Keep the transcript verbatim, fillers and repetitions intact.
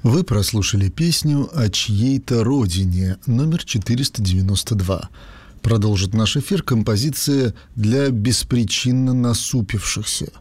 Вы прослушали песню «О чьей-то родине» номер четыреста девяносто два. Продолжит наш эфир композиция «Для беспричинно насупившихся».